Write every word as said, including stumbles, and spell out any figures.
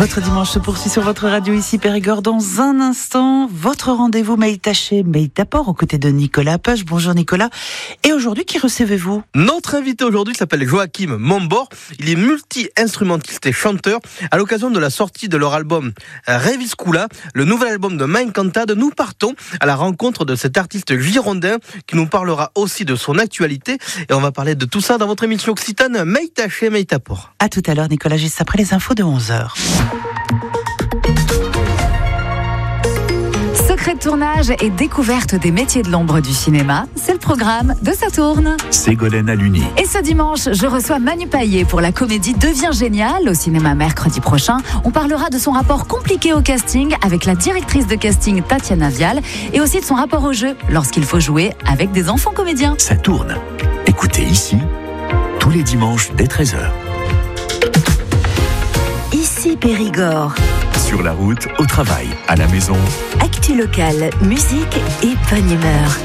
Votre dimanche se poursuit sur votre radio ici Périgord. Dans un instant, votre rendez-vous Maï Taché, Maï Tapor, aux côtés de Nicolas Peuch. Bonjour Nicolas. Et aujourd'hui, qui recevez-vous ? Notre invité aujourd'hui s'appelle Joachim Mombor. Il est multi-instrumentiste et chanteur. À l'occasion de la sortie de leur album Reviskula, le nouvel album de Mein Cantad, nous partons à la rencontre de cet artiste girondin qui nous parlera aussi de son actualité. Et on va parler de tout ça dans votre émission occitane Maï Taché, Maï Tapor. À tout à l'heure Nicolas, juste après les infos de onze heures. Secret de tournage et découverte des métiers de l'ombre du cinéma, c'est le programme de Ça tourne. Ségolène Aluni. Et ce dimanche, je reçois Manu Payet pour la comédie Devient génial au cinéma mercredi prochain. On parlera de son rapport compliqué au casting avec la directrice de casting Tatiana Vial et aussi de son rapport au jeu lorsqu'il faut jouer avec des enfants comédiens. Ça tourne. Écoutez ici, tous les dimanches dès treize heures. Ici Périgord. Sur la route, au travail, à la maison. Actu locale, musique et bonne humeur.